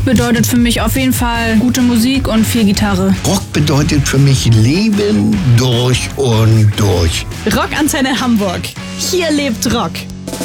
bedeutet für mich auf jeden Fall gute Musik und viel Gitarre. Rock bedeutet für mich Leben durch und durch. Rockantenne Hamburg. Hier lebt Rock.